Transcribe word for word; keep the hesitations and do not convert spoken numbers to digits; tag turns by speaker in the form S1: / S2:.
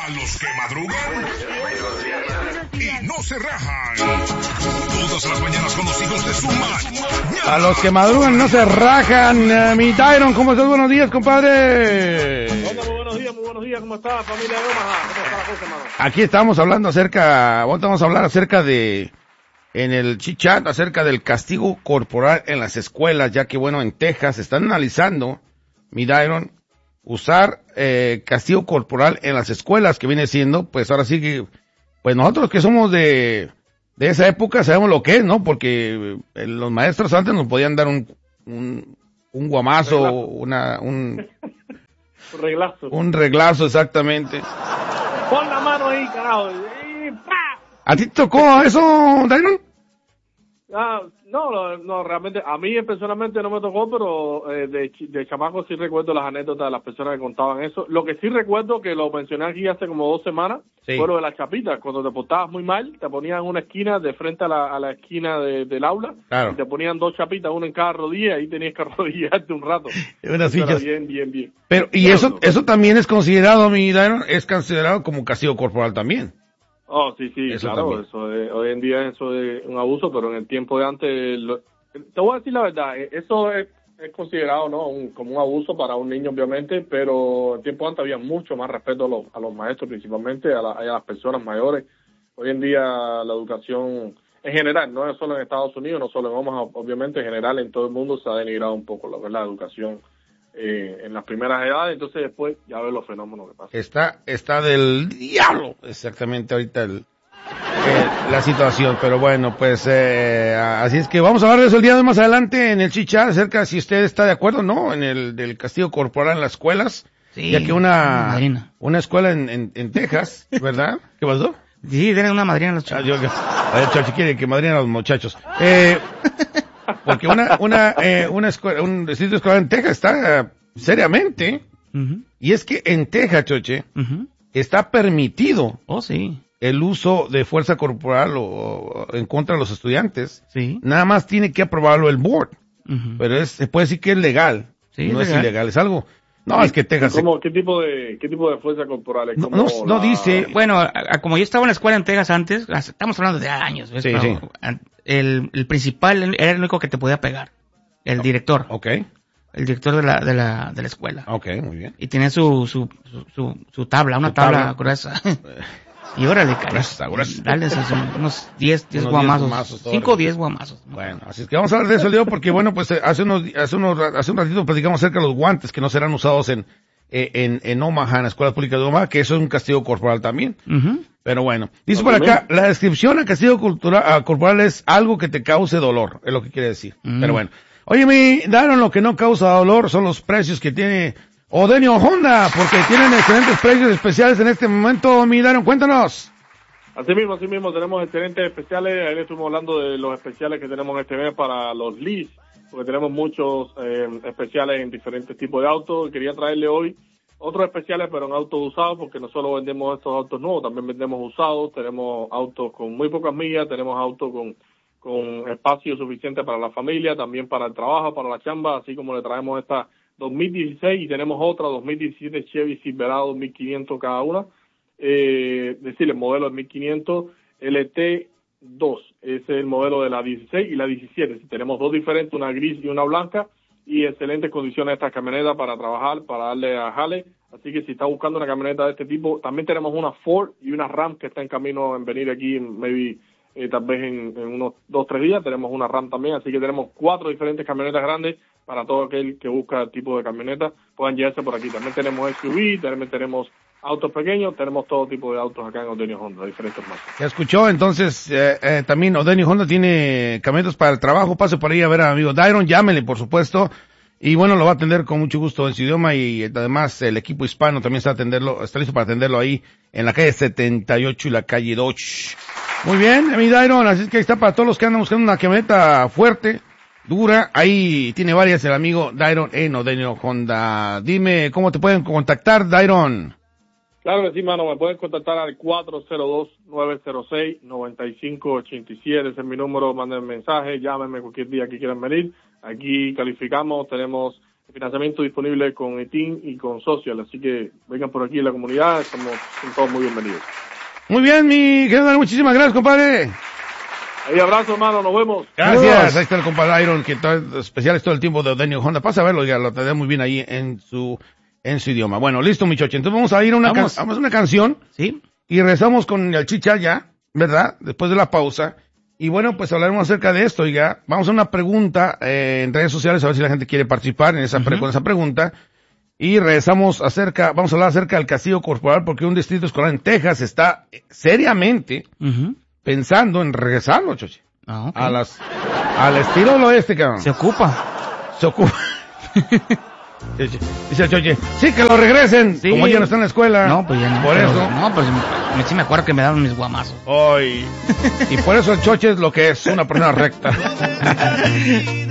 S1: A los que madrugan y no se rajan. Todas las mañanas con los hijos de su mañana.
S2: A los que madrugan no se rajan. Uh, mi Tyron, ¿cómo estás? Buenos días, compadre.
S3: Hola, muy buenos días, muy buenos días. ¿Cómo está, familia de Omaha? ¿Cómo está la cosa, hermano?
S2: Aquí estamos hablando acerca, ahorita vamos a hablar acerca de, en el chit-chat, acerca del castigo corporal en las escuelas, ya que, bueno, en Texas están analizando, mi Tyron, usar eh, castigo corporal en las escuelas, que viene siendo, pues ahora sí que, pues nosotros que somos de, de esa época sabemos lo que es, ¿no? Porque eh, los maestros antes nos podían dar un, un, un guamazo,
S3: reglazo.
S2: una, un,
S3: Un reglazo.
S2: un reglazo, exactamente.
S3: Pon la mano ahí, carajo. Y ¡pa!
S2: ¿A ti te tocó eso, Tyron?
S3: Ah, no, no, no, realmente, a mí personalmente no me tocó, pero eh, de, chi- de chamaco sí recuerdo las anécdotas de las personas que contaban eso. Lo que sí recuerdo, que lo mencioné aquí hace como dos semanas,
S2: Sí.
S3: fue lo de las chapitas. Cuando te portabas muy mal, te ponían en una esquina, de frente a la, a la esquina de- del aula,
S2: Claro.
S3: y te ponían dos chapitas, una en cada rodilla, y ahí tenías que arrodillarte un rato.
S2: Unas
S3: Eso era
S2: fichas.
S3: bien, bien, bien.
S2: Pero, y
S3: Claro,
S2: eso,
S3: no.
S2: eso también es considerado, mi Tyron, es considerado como castigo corporal también.
S3: Oh, sí, sí,
S2: Eso
S3: claro,
S2: también.
S3: eso es- hoy en día eso es un abuso, pero en el tiempo de antes, lo- te voy a decir la verdad, eh, eso es, es considerado, ¿no?, un, como un abuso para un niño, obviamente, pero en el tiempo de antes había mucho más respeto a los, a los maestros, principalmente a, la- a las personas mayores. Hoy en día la educación, en general, no es solo en Estados Unidos, no solo en Omaha, obviamente en general en todo el mundo se ha denigrado un poco lo que es la educación eh, en las primeras edades, entonces después ya ves los fenómenos que pasan.
S2: Está, está del diablo, exactamente ahorita el, eh, la situación, pero bueno, pues, eh, así es que vamos a hablar de eso el día de más adelante en el chichat, acerca de si usted está de acuerdo, ¿no?, en el, del castigo corporal en las escuelas,
S4: Sí,
S2: ya que una,
S4: madrina.
S2: una escuela en, en, en Texas, ¿verdad? ¿Qué pasó?
S4: Sí, tienen una madrina los
S2: Ah,
S4: chavos.
S2: yo, a ver, Chachi quiere que madrinen a los muchachos. Eh, porque una, una, eh, una escuela, un distrito escolar en Texas está eh, seriamente,
S4: Ujú,
S2: y es que en Texas, Choche,
S4: ujú.
S2: está permitido
S4: Oh, sí,
S2: el uso de fuerza corporal o, o en contra de los estudiantes.
S4: sí.
S2: Nada más tiene que aprobarlo el board,
S4: Ujú.
S2: pero es, se puede decir que es legal.
S4: Sí,
S2: no
S4: es
S2: es
S4: legal.
S2: ilegal, es algo. No, es que Texas. se-
S3: ¿Cómo, qué tipo de qué tipo de fuerza corporal es?
S2: No,
S3: ¿Cómo
S2: no- no
S3: la-
S2: dice.
S4: Bueno, a- a- como yo estaba en la escuela en Texas antes, hace- estamos hablando de años, ¿ves?
S2: Sí,
S4: Pero,
S2: sí.
S4: an- El, el principal era el único que te podía pegar, el director,
S2: Ok,
S4: el director de la, de la, de la escuela.
S2: ok, muy bien.
S4: Y tenía su, su, su, su, su tabla, una
S2: Su
S4: tabla,
S2: tabla.
S4: gruesa. Y órale, cara.
S2: Gruesa, gruesa.
S4: Dale esos, unos diez, diez
S2: Unos diez
S4: guamazos.
S2: guamazos,
S4: cinco o
S2: órale.
S4: diez guamazos.
S2: Bueno, así es que vamos a hablar de eso el día porque bueno, pues eh, hace unos, hace unos, hace un ratito platicamos acerca de los guantes que no serán usados en, eh, en, en Omaha, en la escuela pública de Omaha, que eso es un castigo corporal también.
S4: Ujú.
S2: Pero bueno, dice por acá, la descripción al castigo cultura- ah, corporal es algo que te cause dolor, es lo que quiere decir.
S4: Mm.
S2: Pero bueno, oye, mi Daron, lo que no causa dolor son los precios que tiene Odenio Honda, porque tienen excelentes precios especiales en este momento, mi Daron, cuéntanos.
S3: Así mismo, así mismo, tenemos excelentes especiales. Ahí le estuvimos hablando de los especiales que tenemos este mes para los lease, porque tenemos muchos eh, especiales en diferentes tipos de autos. Quería traerle hoy otros especiales, pero en autos usados, porque no solo vendemos estos autos nuevos, también vendemos usados. Tenemos autos con muy pocas millas, tenemos autos con, con espacio suficiente para la familia, también para el trabajo, para la chamba, así como le traemos esta dos mil dieciséis y tenemos otra dos mil diecisiete Chevy Silverado dos mil quinientos cada una. Eh, decir, el modelo es mil quinientos L T dos, ese es el modelo de la dieciséis y la diecisiete. Tenemos dos diferentes, una gris y una blanca, y excelentes condiciones estas camionetas para trabajar, para darle a jale. Así que si está buscando una camioneta de este tipo, también tenemos una Ford y una Ram que está en camino en venir aquí, maybe eh, tal vez en, en unos dos, tres días. Tenemos una Ram también, así que tenemos cuatro diferentes camionetas grandes para todo aquel que busca el tipo de camioneta, puedan llevarse por aquí. También tenemos S U V, también tenemos autos pequeños, tenemos todo tipo de autos acá en Odenio Honda, diferentes marcas.
S2: Ya escuchó, entonces, eh, eh, también Odenio Honda tiene camionetas para el trabajo, pase por ahí a ver a amigo Dairon, llámele, por supuesto, y bueno, lo va a atender con mucho gusto en su idioma, y además el equipo hispano también está atenderlo, está listo para atenderlo ahí, en la calle setenta y ocho y la calle Dodge. Muy bien, amigo Dairon, así es que ahí está para todos los que andan buscando una camioneta fuerte, dura, ahí tiene varias el amigo Dairon en Odenio Honda. Dime, ¿cómo te pueden contactar, Dairon?
S3: Claro que sí, mano, me pueden contactar al cuatro cero dos, nueve cero seis, nueve cinco ocho siete, ese es mi número, manden mensaje, llámenme cualquier día que quieran venir. Aquí calificamos, tenemos financiamiento disponible con E T I N y con Social, así que vengan por aquí en la comunidad, estamos son todos muy bienvenidos.
S2: Muy bien, mi querido Daniel, muchísimas gracias, compadre.
S3: Ahí abrazo, hermano, nos vemos.
S2: Gracias, ahí está el compadre Iron, que todo, especial es todo el tiempo de Daniel Honda. Pasa a verlo, ya lo tenemos muy bien ahí en su en su idioma. Bueno, listo, mi choche. Entonces vamos a ir a una,
S4: Vamos.
S2: can- vamos a una canción.
S4: ¿Sí?
S2: Y regresamos con el chicha ya, ¿verdad? Después de la pausa. Y bueno, pues hablaremos acerca de esto, ya. Vamos a una pregunta eh, en redes sociales, a ver si la gente quiere participar en esa, pre-
S4: Ujú.
S2: con esa pregunta. Y regresamos acerca, vamos a hablar acerca del castigo corporal, porque un distrito escolar en Texas está eh, seriamente
S4: Ujú.
S2: pensando en regresarlo, choche.
S4: Ah, ok.
S2: A las, al estilo del oeste, cabrón.
S4: Se ocupa.
S2: Se ocupa. Dice el choche, sí, que lo regresen,
S4: Sí.
S2: como ya no está en la escuela.
S4: No, pues ya no.
S2: Por
S4: pero-
S2: eso.
S4: No, pues me- sí me acuerdo que me daban mis guamazos.
S2: Ay. Y por eso el choche es lo que es, una persona recta.